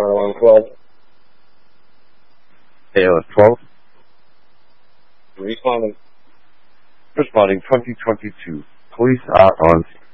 911-12. ALS 12. Responding. Responding 2022. Police are on scene.